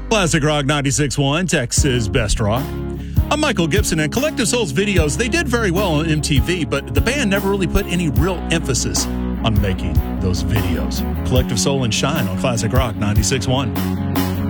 Classic Rock 96.1, Texas Best Rock. I'm Michael Gibson, and Collective Soul's videos, they did very well on MTV, but the band never really put any real emphasis on making those videos. Collective Soul and Shine on Classic Rock 96.1.